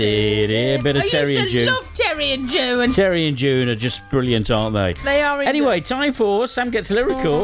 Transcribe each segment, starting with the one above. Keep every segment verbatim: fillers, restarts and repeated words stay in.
A bit of I Terry and used to June. love Terry and June. Terry and June are just brilliant, aren't they? They are. Anyway, time for Sam Gets Lyrical.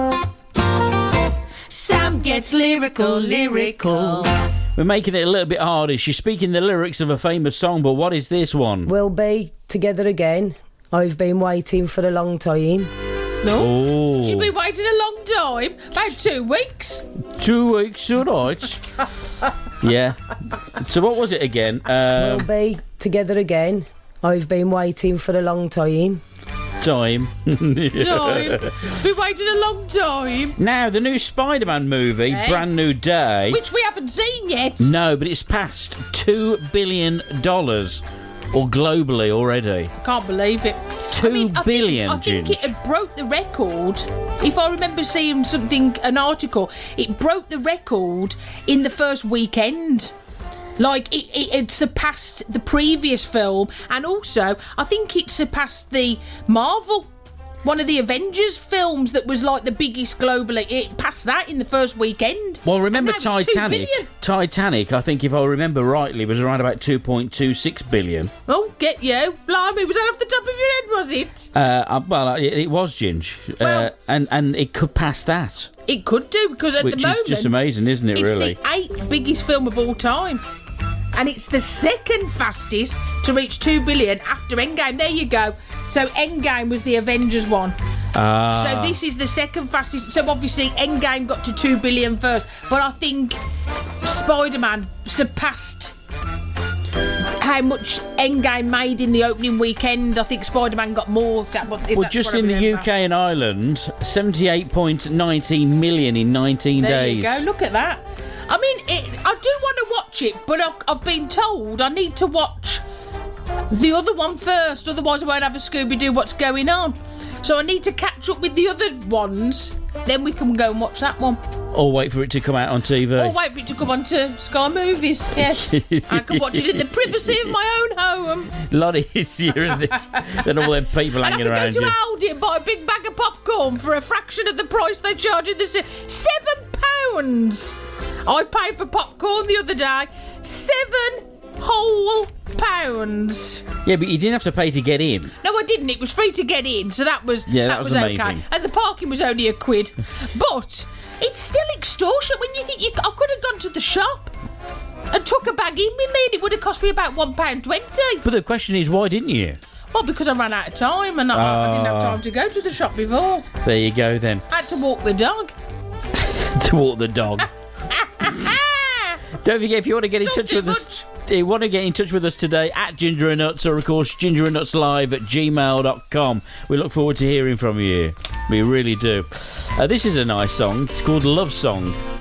Sam gets lyrical, lyrical. We're making it a little bit harder. She's speaking the lyrics of a famous song, but what is this one? We'll be together again. I've been waiting for a long time. No? Oh. She's been waiting a long time. About two weeks. Two weeks, all right. Yeah. So what was it again? Um, We'll be together again. I've been waiting for a long time. time. Time. Been waiting a long time. Now, the new Spider-Man movie, Eh? Brand New Day. Which we haven't seen yet. No, but it's passed two billion dollars, or globally already. Can't believe it. Two I mean, I billion, think, I think Ginge. it had broke the record. If I remember seeing something, an article, it broke the record in the first weekend. Like, it, it had surpassed the previous film, and also, I think it surpassed the Marvel, one of the Avengers films that was like the biggest globally. It passed that in the first weekend. Well, remember And now it's two Titanic? billion. Titanic, I think, if I remember rightly, was around about two point two six billion. Oh, get you. Blimey, was that off the top of your head, was it? Uh, uh, well, uh, it, it was, Ginge. Well- uh, and, and it could pass that, It could do, because at which the moment... is just amazing, isn't it, It's really? the eighth biggest film of all time. And it's the second fastest to reach two billion after Endgame. There you go. So Endgame was the Avengers one. Ah. So this is the second fastest. So obviously Endgame got to two billion first. But I think Spider-Man surpassed how much Endgame made in the opening weekend. I think Spider-Man got more. If that, if Well, that's just what I in the remember. U K and Ireland, seventy-eight point one nine million in nineteen There days. you go. Look at that. I mean, it, I do want to watch it, but I've, I've been told I need to watch the other one first, otherwise I won't have a Scooby-Doo what's going on. So I need to catch up with the other ones, then we can go and watch that one. Or wait for it to come out on T V. Or wait for it to come on to Sky Movies, yes. I can watch it in the privacy of my own home. A lot easier, isn't it, than all them people And I hanging can go around to you. Aldi and buy a big bag of popcorn for a fraction of the price they charge in the city. Seven pounds! I paid for popcorn the other day. Seven whole pounds. Yeah, but you didn't have to pay to get in. No, I didn't. It was free to get in, so that was Yeah, that was okay. amazing. And the parking was only a quid. But it's still extortion when you think you, I could have gone to the shop and took a bag in with me, and it would have cost me about one pound twenty. But the question is, why didn't you? Well, because I ran out of time, and I, I didn't have time to go to the shop before. There you go, then. I had to walk the dog. To walk the dog. Don't forget, if you want to get in Not touch too with us, if you want to get in touch with us today at Ginger and Nuts, or of course Ginger and Nuts Live at gmail dot com. We look forward to hearing from you. We really do. Uh, this is a nice song. It's called Love Song.